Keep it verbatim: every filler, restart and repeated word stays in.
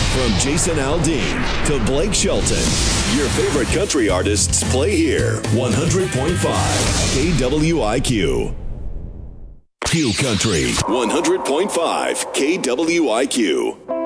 From Jason Aldean to Blake Shelton, your favorite country artists play here. one hundred point five K W I Q. Q Country, one hundred point five K W I Q.